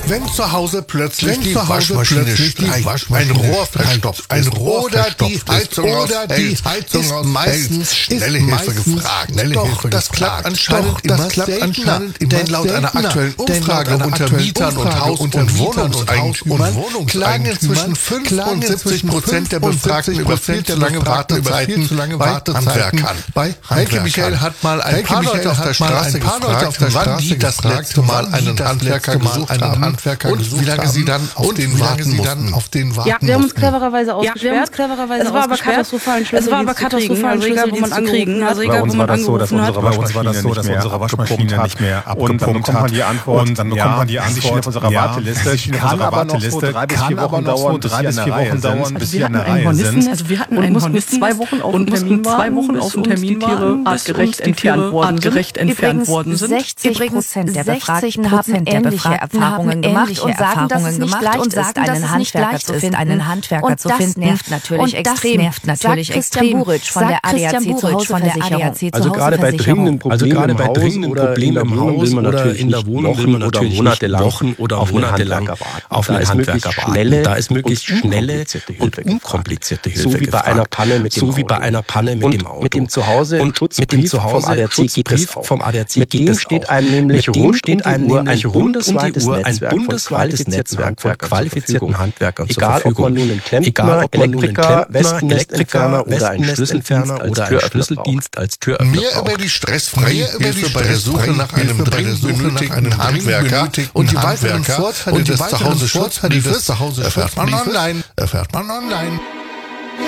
Wenn zu Hause plötzlich die Waschmaschine streicht, ein Rohr verstopft, oder die Heizung ist meistens schnelle Hilfe gefragt. Doch das klappt anscheinend immer seltener, denn laut einer aktuellen Umfrage unter Mietern und Haus- und Wohnungseigentümern klagen inzwischen 75% der Befragten über viel zu lange Wartezeiten bei Handwerkern. Heike Michael hat mal ein paar Leute auf der Straße gefragt, wann die das letzte Mal einen Handwerker gesucht haben und wie lange sie dann auf den warten mussten. Ja, wir haben uns clevererweise ausgesperrt. Es war aber katastrophal schlimm, egal wo man angerufen hat. Bei uns war das so, dass unsere Waschmaschine nicht mehr abgepumpt hat. Und dann bekommt man die Antwort auf unserer Warteliste. Kann aber noch so 3 bis 4 Wochen dauern, bis wir an der Reihe sind. Also wir hatten einen Hornissen 2 Wochen auf dem Termin Tiere artgerecht entfernt worden sind. 60% der Befragten haben ähnliche Erfahrungen gemacht und sagen, dass es nicht leicht ist, einen Handwerker zu finden. Nervt natürlich extrem, sagt Christian Buric von der ADAC Zuhauseversicherung. Also gerade bei dringenden Problemen im Haus oder in der Wohnung will man natürlich Wochen oder monatelang auf einen Handwerker warten. Da ist möglichst schnelle und unkomplizierte Hilfe so wie bei einer Panne mit dem Auto. Mit dem Zuhause-Schutzbrief vom ADAC mit dem steht einem nämlich rund um die Uhr ein bundesweites Netzwerk von qualifizierten Handwerkern zur Verfügung. Egal, ob man nun ein Klempner, Elektriker, Wespennestentferner oder ein Schlüsseldienst als Türöffner Mehr über die stressfreie Hilfe bei der Suche nach einem dringend benötigten Handwerker und die weiteren Vorteile des Zuhause-Schutzbriefes erfährt man online.